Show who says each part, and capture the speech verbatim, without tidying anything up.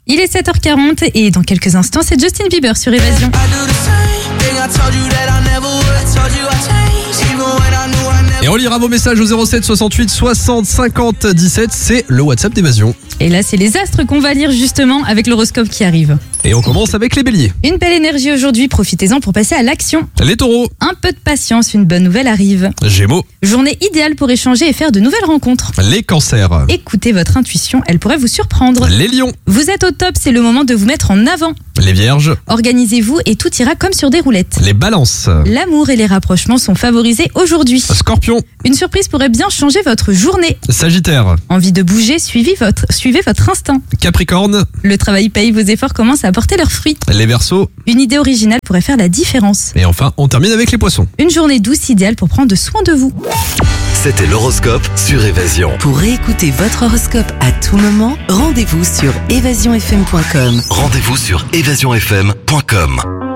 Speaker 1: Il est sept heures quarante et dans quelques instants, c'est Justin Bieber sur Évasion.
Speaker 2: Et on lira vos messages au zéro sept soixante-huit soixante cinquante dix-sept, c'est le WhatsApp d'Évasion.
Speaker 1: Et là, c'est les astres qu'on va lire justement avec l'horoscope qui arrive.
Speaker 2: Et on commence avec les béliers.
Speaker 1: Une belle énergie aujourd'hui, profitez-en pour passer à l'action.
Speaker 2: Les taureaux.
Speaker 1: Un peu de patience, une bonne nouvelle arrive.
Speaker 2: Gémeaux.
Speaker 1: Journée idéale pour échanger et faire de nouvelles rencontres.
Speaker 2: Les cancers.
Speaker 1: Écoutez votre intuition, elle pourrait vous surprendre.
Speaker 2: Les lions.
Speaker 1: Vous êtes au top, c'est le moment de vous mettre en avant.
Speaker 2: Les vierges.
Speaker 1: Organisez-vous et tout ira comme sur des roulettes.
Speaker 2: Les balances.
Speaker 1: L'amour et les rapprochements sont favorisés aujourd'hui.
Speaker 2: Scorpion.
Speaker 1: Une surprise pourrait bien changer votre journée.
Speaker 2: Sagittaire.
Speaker 1: Envie de bouger, suivez votre, suivez votre instinct.
Speaker 2: Capricorne.
Speaker 1: Le travail paye, vos efforts commencent à porter leurs fruits.
Speaker 2: Les verseaux.
Speaker 1: Une idée originale pourrait faire la différence.
Speaker 2: Et enfin, on termine avec les poissons.
Speaker 1: Une journée douce idéale pour prendre soin de vous.
Speaker 3: C'était l'horoscope sur Évasion.
Speaker 4: Pour réécouter votre horoscope à tout moment, rendez-vous sur évasion f m point com.
Speaker 3: Rendez-vous sur évasion f m point com.